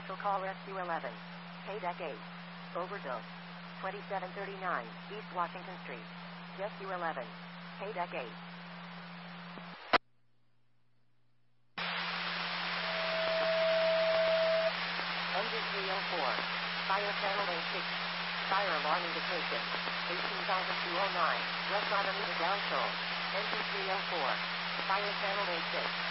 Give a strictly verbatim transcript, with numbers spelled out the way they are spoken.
Special Call Rescue eleven. Paydeck eight. Overdose. twenty-seven thirty-nine East Washington Street. Rescue eleven. Paydeck eight. Engine three oh four. Fire channel A six. Fire alarm indication. eighteen thousand two oh nine. West Avenida del Sol. Engine three oh four. Fire channel A six.